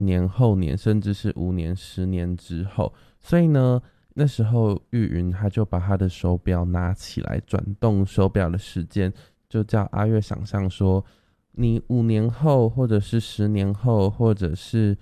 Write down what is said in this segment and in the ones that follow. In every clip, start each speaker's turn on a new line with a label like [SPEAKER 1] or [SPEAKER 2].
[SPEAKER 1] 年后年，甚至是5年、10年之后。所以呢，那时候玉云他就把他的手表拿起来，转动手表的时间，就叫阿月想象说，你5年后，或者是10年后，或者是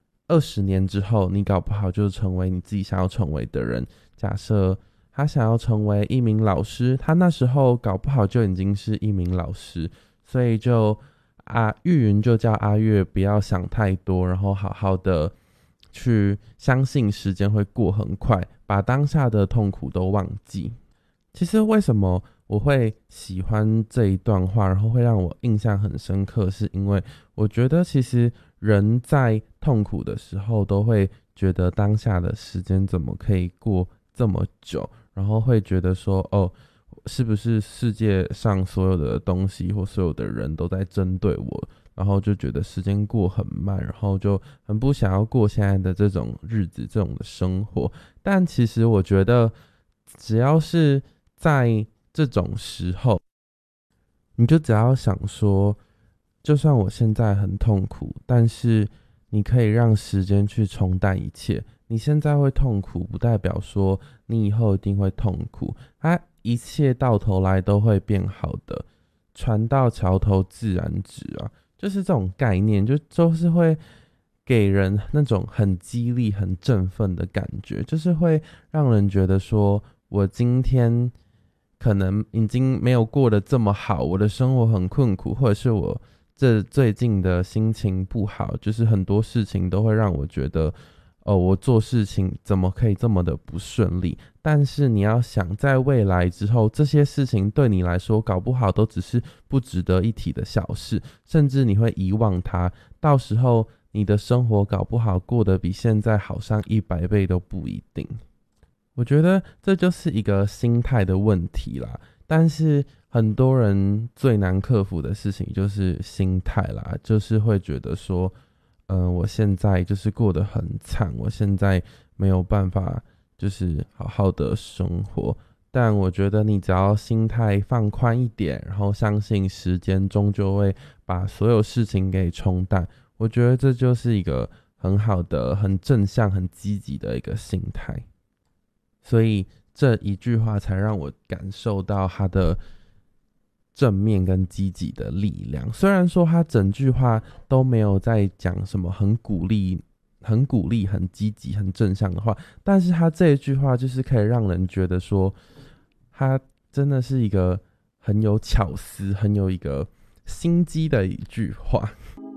[SPEAKER 1] 20年之后，你搞不好就成为你自己想要成为的人。假设他想要成为一名老师，他那时候搞不好就已经是一名老师，所以玉云就叫阿月不要想太多，然后好好的去相信时间会过很快，把当下的痛苦都忘记。其实为什么我会喜欢这一段话，然后会让我印象很深刻，是因为我觉得其实人在痛苦的时候都会觉得当下的时间怎么可以过这么久，然后会觉得说是不是世界上所有的东西或所有的人都在针对我，然后就觉得时间过很慢，然后就很不想要过现在的这种日子，这种的生活。但其实我觉得只要是在这种时候，你就只要想说，就算我现在很痛苦，但是你可以让时间去冲淡一切。你现在会痛苦，不代表说你以后一定会痛苦，一切到头来都会变好的，船到桥头自然直啊，就是这种概念，就是会给人那种很激励、很振奋的感觉，就是会让人觉得说，我今天可能已经没有过得这么好，我的生活很困苦，或者是我最近的心情不好，就是很多事情都会让我觉得我做事情怎么可以这么的不顺利。但是你要想，在未来之后，这些事情对你来说搞不好都只是不值得一提的小事，甚至你会遗忘它，到时候你的生活搞不好过得比现在好上100倍都不一定。我觉得这就是一个心态的问题啦，但是很多人最难克服的事情就是心态啦，就是会觉得说我现在就是过得很惨，我现在没有办法就是好好的生活。但我觉得你只要心态放宽一点，然后相信时间终究会把所有事情给冲淡，我觉得这就是一个很好的、很正向、很积极的一个心态。所以这一句话才让我感受到它的正面跟积极的力量。虽然说他整句话都没有在讲什么很鼓励、很积极、很正向的话，但是他这一句话就是可以让人觉得说，他真的是一个很有巧思、很有一个心机的一句话。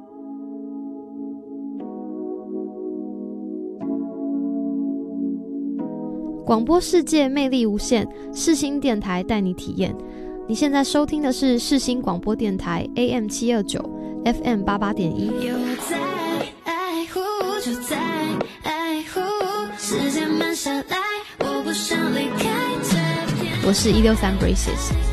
[SPEAKER 2] 广播世界魅力无限，世新电台带你体验。你现在收听的是世新广播电台 AM729 FM88.1。有我在爱护，就在爱护，时间慢下来，我不想离开这片。我是163 Braces。